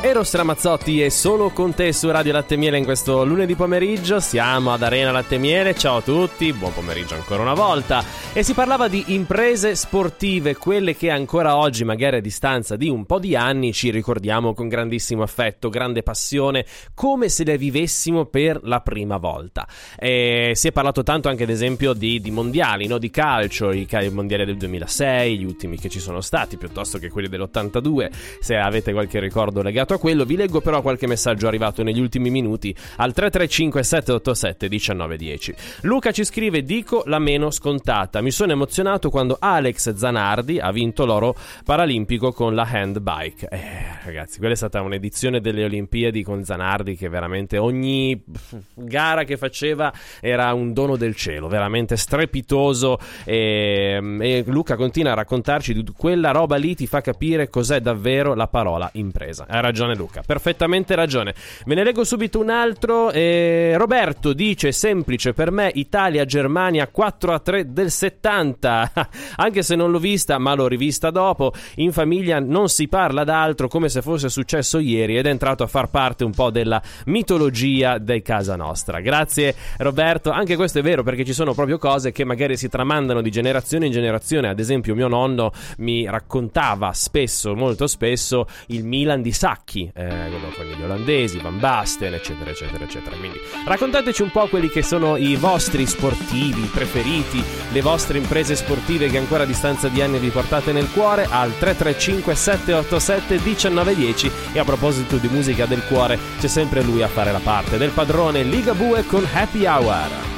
Eros Ramazzotti e Sono con te su Radio Latte Miele in questo lunedì pomeriggio. Siamo ad Arena Latte Miele, ciao a tutti, buon pomeriggio ancora una volta. E si parlava di imprese sportive, quelle che ancora oggi, magari a distanza di un po' di anni, ci ricordiamo con grandissimo affetto, grande passione, come se le vivessimo per la prima volta. Si è parlato tanto anche ad esempio di mondiali, no? Di calcio, i mondiali del 2006, gli ultimi che ci sono stati, piuttosto che quelli dell'82, se avete qualche ricordo legato a quello. Vi leggo però qualche messaggio arrivato negli ultimi minuti al 335 787 1910. Luca ci scrive: dico la meno scontata, mi sono emozionato quando Alex Zanardi ha vinto l'oro paralimpico con la handbike. Ragazzi, quella è stata un'edizione delle Olimpiadi con Zanardi che veramente ogni gara che faceva era un dono del cielo, veramente strepitoso, e Luca continua a raccontarci di quella roba lì, ti fa capire cos'è davvero la parola impresa. Ha ragione Luca, perfettamente ragione. Ve ne leggo subito un altro. Roberto dice: semplice per me, Italia-Germania 4-3 del 70. Anche se non l'ho vista, ma l'ho rivista dopo. In famiglia non si parla d'altro, come se fosse successo ieri, ed è entrato a far parte un po' della mitologia di casa nostra. Grazie Roberto, anche questo è vero, perché ci sono proprio cose che magari si tramandano di generazione in generazione. Ad esempio mio nonno mi raccontava spesso, molto spesso, il Milan di Sacchi, con gli olandesi, Van Basten, eccetera eccetera eccetera. Quindi raccontateci un po' quelli che sono i vostri sportivi preferiti, le vostre imprese sportive che ancora a distanza di anni vi portate nel cuore, al 335 787 1910. E a proposito di musica del cuore, c'è sempre lui a fare la parte del padrone, Ligabue con Happy Hour.